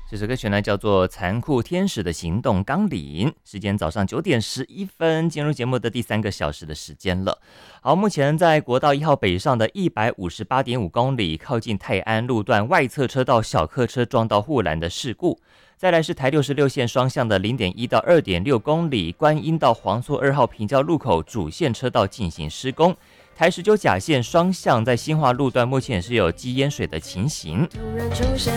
这首歌曲呢叫做《残酷天使的行动纲领》，时间早上9点11分，进入节目的第3个小时的时间了。好，目前在国道1号北上的158.5公里，靠近泰安路段外侧车道小客车撞到护栏的事故。再来是台66线双向的0.1到2.6公里，观音到黄厝2号平交路口主线车道进行施工。台19甲线双向在新化路段目前也是有积淹水的情形。 突然出现